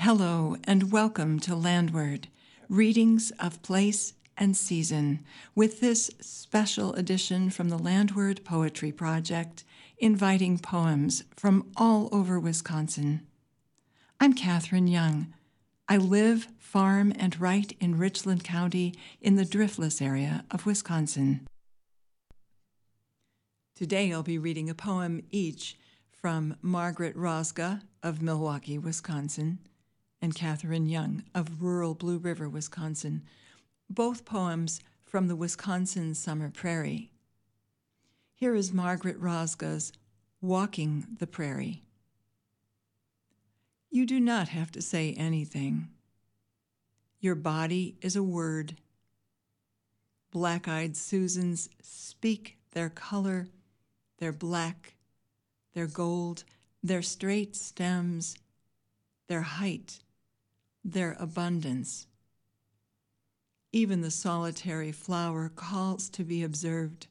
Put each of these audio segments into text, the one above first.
Hello and welcome to Landward, readings of place and season, with this special edition from the Landward Poetry Project, inviting poems from all over Wisconsin. I'm Catherine Young. I live, farm, and write in Richland County in the Driftless area of Wisconsin. Today I'll be reading a poem each from Margaret Rosga of Milwaukee, Wisconsin, and Catherine Young of rural Blue River, Wisconsin, both poems from the Wisconsin Summer Prairie. Here is Margaret Rosga's Walking the Prairie. You do not have to say anything. Your body is a word. Black-eyed Susans speak their color, their black, their gold, their straight stems, their height, their abundance. Even the solitary flower calls to be observed.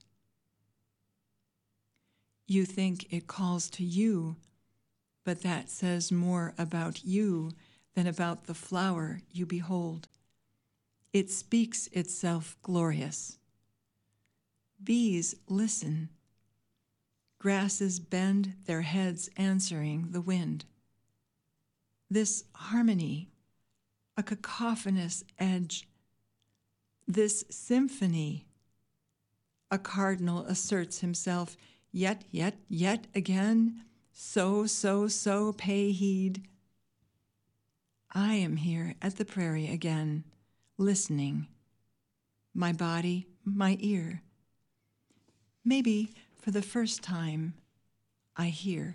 You think it calls to you, but that says more about you than about the flower you behold. It speaks itself glorious. Bees listen. Grasses bend their heads answering the wind. This harmony, a cacophonous edge, this symphony, a cardinal asserts himself, yet again, so, pay heed. I am here at the prairie again, listening, my body, my ear. Maybe for the first time, I hear.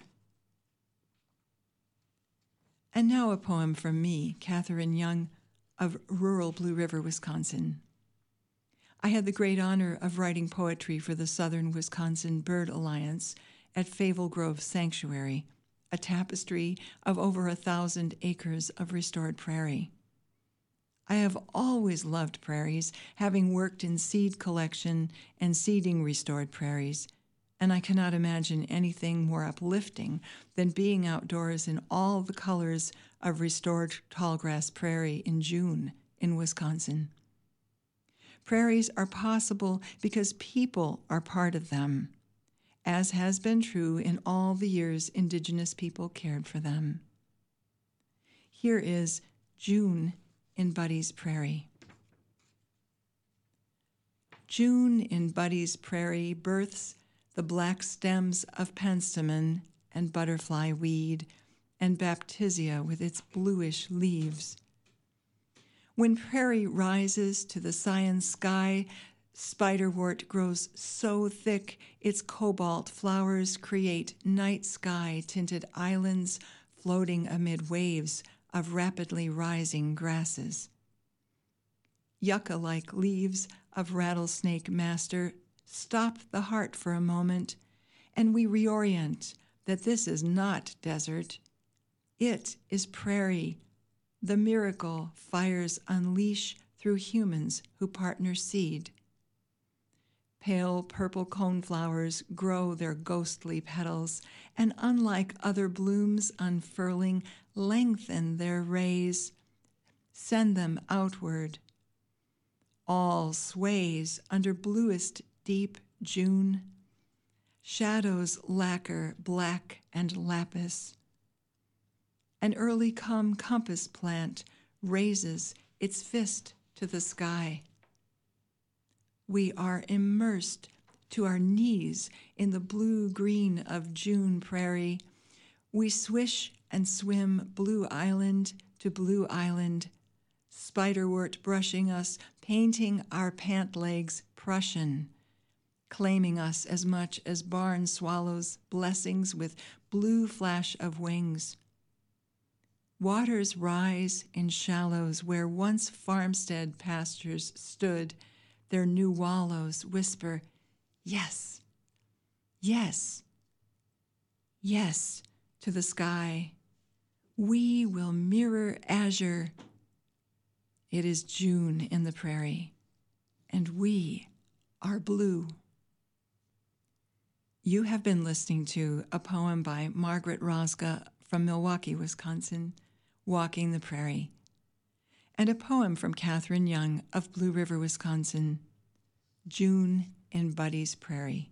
And now a poem from me, Catherine Young, of rural Blue River, Wisconsin. I had the great honor of writing poetry for the Southern Wisconsin Bird Alliance at Favel Grove Sanctuary, a tapestry of over 1,000 acres of restored prairie. I have always loved prairies, having worked in seed collection and seeding restored prairies, and I cannot imagine anything more uplifting than being outdoors in all the colors of restored tallgrass prairie in June in Wisconsin. Prairies are possible because people are part of them, as has been true in all the years Indigenous people cared for them. Here is June in Buddy's Prairie. June in Buddy's Prairie births the black stems of penstemon and butterfly weed and baptisia with its bluish leaves. When prairie rises to the cyan sky, spiderwort grows so thick its cobalt flowers create night sky-tinted islands floating amid waves of rapidly rising grasses. Yucca-like leaves of rattlesnake master stop the heart for a moment, and we reorient that this is not desert. It is prairie. The miracle fires unleash through humans who partner seed. Pale purple coneflowers grow their ghostly petals, and unlike other blooms unfurling, lengthen their rays, send them outward. All sways under bluest deep June, shadows lacquer black and lapis. An early come compass plant raises its fist to the sky. We are immersed to our knees in the blue-green of June prairie. We swish and swim blue island to blue island, spiderwort brushing us, painting our pant legs Prussian, claiming us as much as barn swallows' blessings with blue flash of wings. Waters rise in shallows where once farmstead pastures stood. Their new wallows whisper, yes, yes, yes, to the sky. We will mirror azure. It is June in the prairie, and we are blue. You have been listening to a poem by Margaret Rosga from Milwaukee, Wisconsin, Walking the Prairie, and a poem from Catherine Young of Blue River, Wisconsin, June in Buddy's Prairie.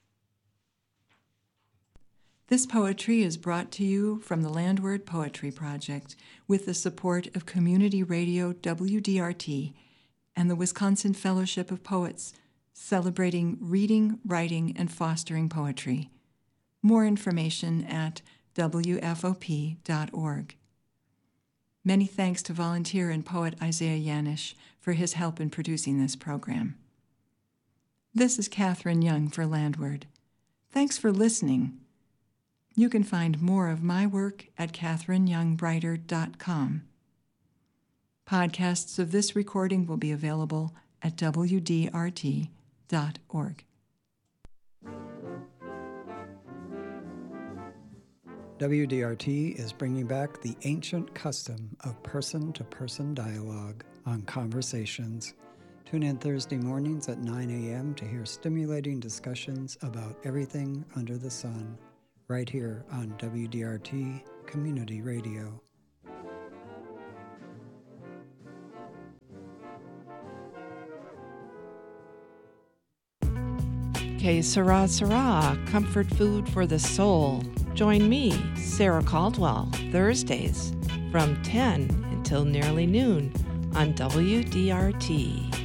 This poetry is brought to you from the Landward Poetry Project with the support of Community Radio WDRT and the Wisconsin Fellowship of Poets, celebrating reading, writing, and fostering poetry. More information at wfop.org. Many thanks to volunteer and poet Isaiah Yanish for his help in producing this program. This is Catherine Young for Landward. Thanks for listening. You can find more of my work at catherineyoungbrighter.com. Podcasts of this recording will be available at wdrt.org. WDRT is bringing back the ancient custom of person-to-person dialogue on Conversations. Tune in Thursday mornings at 9 a.m. to hear stimulating discussions about everything under the sun, right here on WDRT Community Radio. Que sera, sera, comfort food for the soul. Join me, Sarah Caldwell, Thursdays from 10 until nearly noon on WDRT.